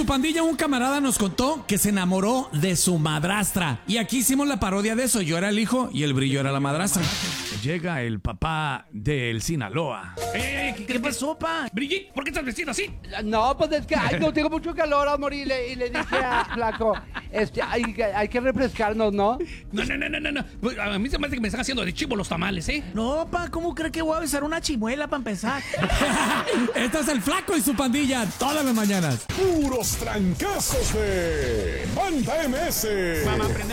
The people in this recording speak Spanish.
su pandilla, un camarada nos contó que se enamoró de su madrastra. Y aquí hicimos la parodia de eso. Yo era el hijo y el Brillo era la madrastra. Llega el papá del Sinaloa. ¿Qué pasó, pa? Brigitte, ¿por qué estás vestido así? No, pues es que no tengo mucho calor, amor, y le dije a Flaco, hay que refrescarnos, ¿no? No. Pues, a mí se me hace que me están haciendo de chivo los tamales, ¿eh? No, pa, ¿cómo cree que voy a besar una chimuela para empezar? Este es el Flaco y su pandilla todas las mañanas. Puros trancazos de Banda MS. Mamá, prende